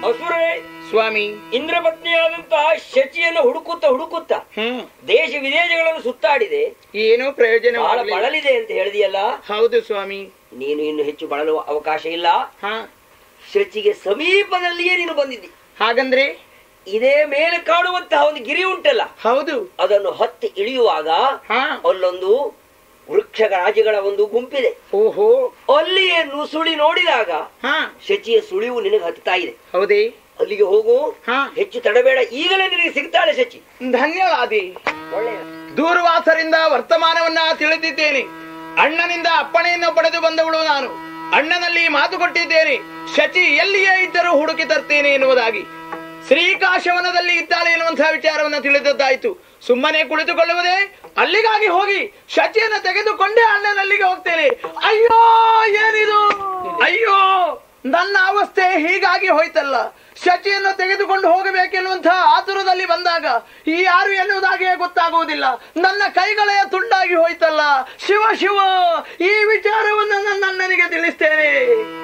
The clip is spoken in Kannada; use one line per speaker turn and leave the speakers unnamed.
ಅಸುರೇ
ಸ್ವಾಮಿ,
ಇಂದ್ರಪತ್ನಿಯಾದಂತಹ ಶಚಿಯನ್ನು ಹುಡುಕುತ್ತ ದೇಶ ವಿದೇಶಗಳನ್ನು ಸುತ್ತಾಡಿದೆ,
ಏನೋ ಪ್ರಯೋಜನ
ಬಹಳ ಬಳಲಿದೆ ಅಂತ ಹೇಳಿದೆಯಲ್ಲ.
ಹೌದು ಸ್ವಾಮಿ.
ನೀನು ಇನ್ನು ಹೆಚ್ಚು ಬಳಲುವ ಅವಕಾಶ ಇಲ್ಲ. ಶಚಿಗೆ ಸಮೀಪದಲ್ಲಿಯೇ ನೀನು ಬಂದಿದ್ದಿ.
ಹಾಗಂದ್ರೆ
ಇದೇ ಮೇಲೆ ಕಾಣುವಂತಹ ಒಂದು ಗಿರಿ ಉಂಟಲ್ಲ,
ಹೌದು,
ಅದನ್ನು ಹತ್ತಿ ಇಳಿಯುವಾಗ ಅಲ್ಲೊಂದು ವೃಕ್ಷ ರಾಜಗಳ ಒಂದು ಗುಂಪಿದೆ.
ಓಹೋ,
ಅಲ್ಲಿಯೇ ನುಸುಳಿ ನೋಡಿದಾಗ ಶಚಿಯ ಸುಳಿವು ನಿನಗೆ ಹತ್ತಾ ಇದೆ.
ಹೌದೇ?
ಅಲ್ಲಿಗೆ ಹೋಗು, ಹೆಚ್ಚು ತಡಬೇಡ, ಈಗಲೇ ನಿನಗೆ ಸಿಗ್ತಾಳೆ ಶಚಿ.
ಧನ್ಯವಾದಿ.
ಒಳ್ಳೆಯ
ದೂರ್ವಾಸರಿಂದ ವರ್ತಮಾನವನ್ನ ತಿಳಿದಿದ್ದೇನೆ. ಅಣ್ಣನಿಂದ ಅಪ್ಪಣೆಯನ್ನು ಪಡೆದು ಬಂದವಳು ನಾನು. ಅಣ್ಣನಲ್ಲಿ ಮಾತು ಕೊಟ್ಟಿದ್ದೇನೆ, ಶಚಿ ಎಲ್ಲಿಯೇ ಇದ್ದರೂ ಹುಡುಕಿ ತರ್ತೇನೆ ಎನ್ನುವುದಾಗಿ. ಶ್ರೀಕಾಶವನದಲ್ಲಿ ಇದ್ದಾಳೆ ಎನ್ನುವಂತಹ ವಿಚಾರವನ್ನ ತಿಳಿದದ್ದಾಯ್ತು. ಸುಮ್ಮನೆ ಕುಳಿತುಕೊಳ್ಳುವುದೇ? ಅಲ್ಲಿಗಾಗಿ ಹೋಗಿ ಶಚಿಯನ್ನು ತೆಗೆದುಕೊಂಡೇ ಅಣ್ಣನಲ್ಲಿಗೆ ಹೋಗ್ತೇನೆ. ಅಯ್ಯೋ, ಏನಿದು? ಅಯ್ಯೋ, ನನ್ನ ಅವಸ್ಥೆ ಹೀಗಾಗಿ ಹೋಯ್ತಲ್ಲ. ಶಚಿಯನ್ನು ತೆಗೆದುಕೊಂಡು ಹೋಗಬೇಕೆನ್ನುವಂತಹ ಆತುರದಲ್ಲಿ ಬಂದಾಗ ಈ ಯಾರು ಎನ್ನುವುದಾಗಿಯೇ ಗೊತ್ತಾಗುವುದಿಲ್ಲ. ನನ್ನ ಕೈಗಳೇ ತುಂಡಾಗಿ ಹೋಯ್ತಲ್ಲ. ಶಿವ ಶಿವ, ಈ ವಿಚಾರವನ್ನು ನನ್ನ ಅಣ್ಣನಿಗೆ ತಿಳಿಸ್ತೇನೆ.